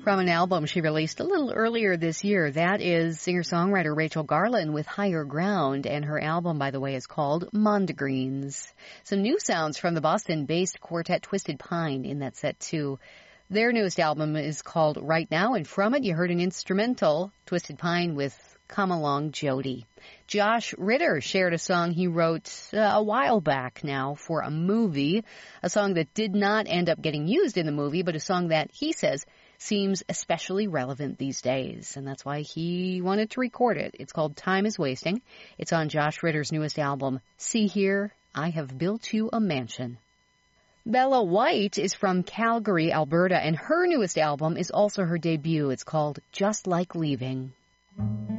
from an album she released a little earlier this year. That is singer-songwriter Rachel Garland with Higher Ground, and her album, by the way, is called Mondegreens. Some new sounds from the Boston-based quartet Twisted Pine in that set, too. Their newest album is called Right Now, and from it you heard an instrumental, Twisted Pine with Come Along Jody. Josh Ritter shared a song he wrote a while back now for a movie, a song that did not end up getting used in the movie, but a song that he says seems especially relevant these days, and that's why he wanted to record it. It's called Time is Wasting. It's on Josh Ritter's newest album, See Here, I Have Built You a Mansion. Bella White is from Calgary, Alberta, and her newest album is also her debut. It's called Just Like Leaving.